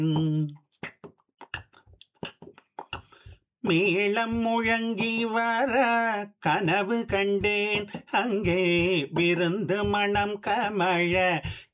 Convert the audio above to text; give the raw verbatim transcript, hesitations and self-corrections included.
மேளம் முழங்கி வர கனவு கண்டேன். அங்கே விருந்து மணம் கமழ